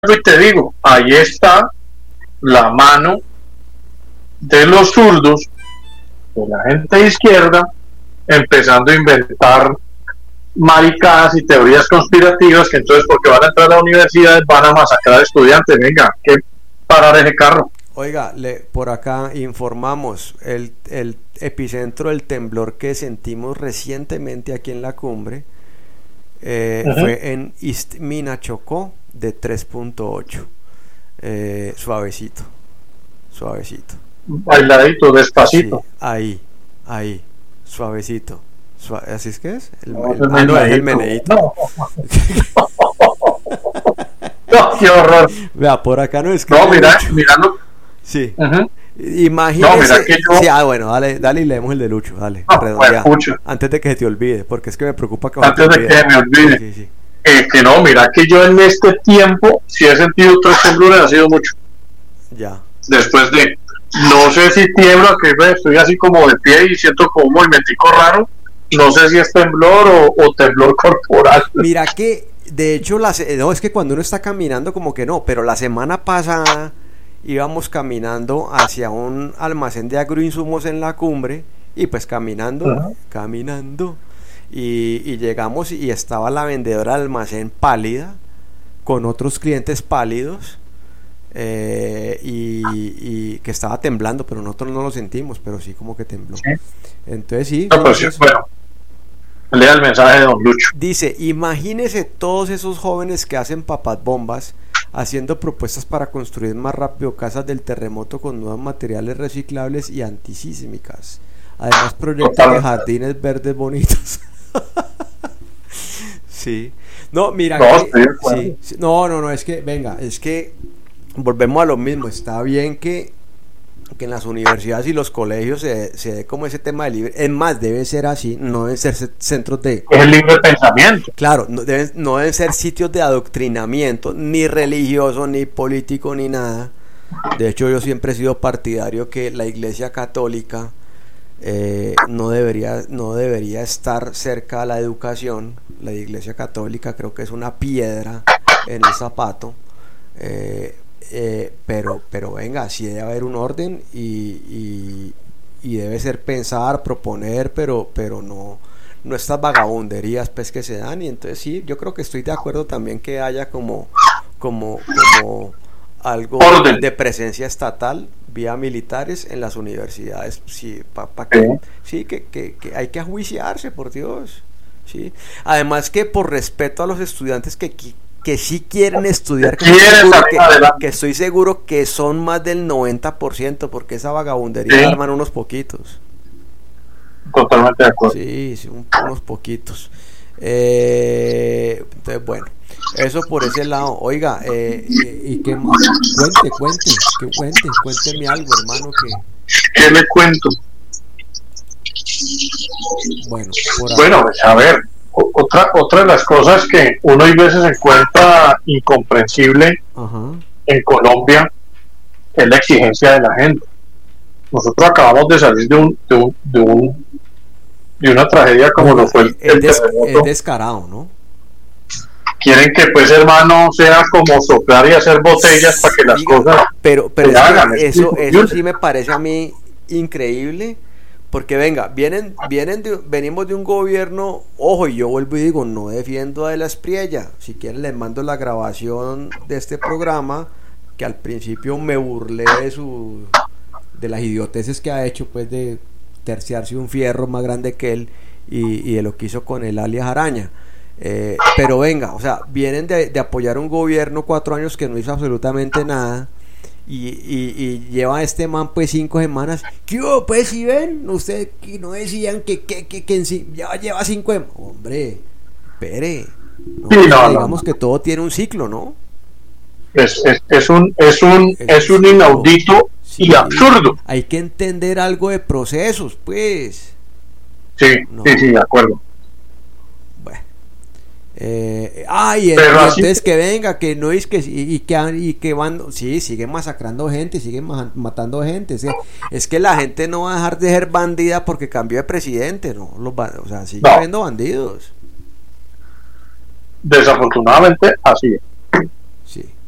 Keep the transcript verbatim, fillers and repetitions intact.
y te digo, ahí está la mano de los zurdos, de la gente de izquierda, empezando a inventar maricadas y teorías conspirativas, que entonces porque van a entrar a la universidad van a masacrar estudiantes. Venga, que parar ese carro. Oiga, le, por acá informamos el, el epicentro del temblor que sentimos recientemente aquí en la cumbre eh, uh-huh. fue en Istmina, Chocó, de tres punto ocho, eh, suavecito, suavecito, bailadito, despacito, sí, ahí, ahí, suavecito. Suave, ¿así es que es? El, no, el, ah, no, es el meneíto. No. No, qué horror. Vea, por acá no es que. No, mira, mirando. Sí. Uh-huh. Imagínese. No, mira que yo... Sí, ah, bueno, dale, dale y leemos el de Lucho, dale. No, redondea. Bueno, antes de que se te olvide, porque es que me preocupa que. Antes de que me olvide. Sí, sí. Eh, que no, mira que yo en este tiempo, si he sentido tres temblores, ha sido mucho. Ya. Después de. No sé si tiembla, que estoy así como de pie y siento como un movimentico raro. No sé si es temblor o, o temblor corporal. Mira que, de hecho, la, no, es que cuando uno está caminando como que no, pero la semana pasada íbamos caminando hacia un almacén de agroinsumos en la cumbre y pues caminando, uh-huh. caminando y, y llegamos y estaba la vendedora del almacén pálida con otros clientes pálidos eh, y, y que estaba temblando, pero nosotros no lo sentimos, pero sí como que tembló. ¿Sí? Entonces sí. No, pues, entonces, bueno. Lea el mensaje de don Lucho. Dice, imagínese todos esos jóvenes que hacen papas bombas haciendo propuestas para construir más rápido casas del terremoto con nuevos materiales reciclables y antisísmicas. Además proyectos Total. de jardines verdes bonitos. Sí. No, mira no, que, sí, sí, no, no, no, es que, venga, es que volvemos a lo mismo. Está bien que que en las universidades y los colegios se, se dé como ese tema de libre, es más, debe ser así, no deben ser centros de... Es el libre pensamiento. Claro, no deben, no deben ser sitios de adoctrinamiento, ni religioso, ni político, ni nada. De hecho, yo siempre he sido partidario que la Iglesia Católica eh, no debería, no debería estar cerca de la educación. La Iglesia Católica creo que es una piedra en el zapato. Eh, Eh, pero pero venga, sí debe haber un orden y, y, y debe ser pensar, proponer, pero pero no no estas vagabunderías pues que se dan. Y entonces sí, yo creo que estoy de acuerdo también que haya como como como algo orden. de presencia estatal vía militares en las universidades, sí, pa, pa que, sí que, que, que hay que ajuiciarse, por Dios, sí. Además que por respeto a los estudiantes que que sí quieren estudiar, que, que, que estoy seguro que son más del noventa por ciento, porque esa vagabundería sí. arman unos poquitos. Totalmente de acuerdo. Sí, sí un, unos poquitos. Eh, entonces, bueno, eso por ese lado. Oiga, eh, eh, ¿y qué más? Cuente, cuente, que cuente, cuénteme algo, hermano. Que... ¿Qué le cuento? Bueno, por bueno pues, a ver. Otra, otra de las cosas que uno a veces encuentra incomprensible uh-huh. en Colombia es la exigencia de la gente. Nosotros acabamos de salir de un de un de, un, de una tragedia como bueno, lo fue el, el, el des, terremoto. Es descarado, ¿no? Quieren que pues hermano sea como soplar y hacer botellas para que las Diga, cosas pero pero se hagan. Eso eso sí me parece a mí increíble. Porque venga, vienen, vienen de, venimos de un gobierno, ojo, y yo vuelvo y digo, no defiendo a De la Espriella. Si quieren les mando la grabación de este programa, que al principio me burlé de su de las idioteces que ha hecho, pues de terciarse un fierro más grande que él y, y de lo que hizo con el alias Araña. Eh, pero venga, o sea, vienen de, de apoyar un gobierno cuatro años que no hizo absolutamente nada. Y, y, y lleva este man pues cinco semanas. ¿Qué hubo? Pues si ven, ustedes que no decían que, que, que, que en sí, ya lleva cinco semanas. Hombre, espere. No, sí, no, digamos no. que todo tiene un ciclo, ¿no? Es, es, es un es un es, es un inaudito sí, y absurdo. Hay que entender algo de procesos, pues. Sí, no. sí, sí, de acuerdo. Eh, ay, ah, entonces que venga, que no es que y, y que y que van, sí, siguen masacrando gente, siguen ma- matando gente. Es que, es que la gente no va a dejar de ser bandida porque cambió de presidente, no, los, o sea, siguen no. habiendo bandidos. Desafortunadamente, así es. Sí.